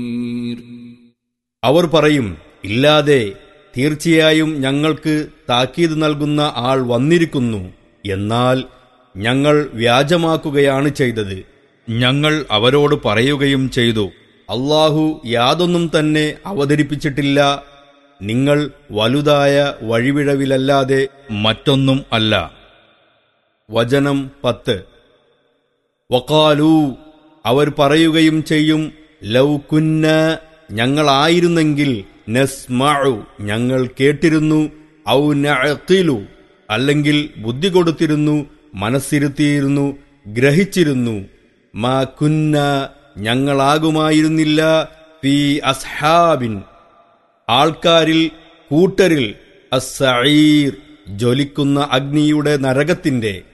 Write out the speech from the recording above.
അവർ പറയും, ഇല്ലാതെ, തീർച്ചയായും ഞങ്ങൾക്ക് താക്കീത് നൽകുന്ന ആൾ വന്നിരിക്കുന്നു. എന്നാൽ ഞങ്ങൾ വ്യാജമാക്കുകയാണ് ചെയ്തത്. ഞങ്ങൾ അവരോട് പറയുകയും ചെയ്തു, അല്ലാഹു യാതൊന്നും തന്നെ അവതരിപ്പിച്ചിട്ടില്ല. നിങ്ങൾ വലുതായ വഴിവിഴവിലല്ലാതെ മറ്റൊന്നും അല്ല. വചനം 10. വഖാലൂ, അവർ പറയുകയും ചെയ്യും, ലൗ കുന്ന, ഞങ്ങളായിരുന്നെങ്കിൽ, നസ്മഉ, ഞങ്ങൾ കേട്ടിരുന്നു, ഔ നഅഖിലു, അല്ലെങ്കിൽ ബുദ്ധി കൊടുത്തിരുന്നു, മനസ്സിരുത്തിയിരുന്നു, ഗ്രഹിച്ചിരുന്നു, മാ കുന്ന, ഞങ്ങളാകുമായിരുന്നില്ല, ഫീ അസ്ഹാബിൻ, ആൾക്കാരിൽ, കൂട്ടരിൽ, അസ്സഈർ, ജ്വലിക്കുന്ന അഗ്നിയുടെ നരകത്തിന്റെ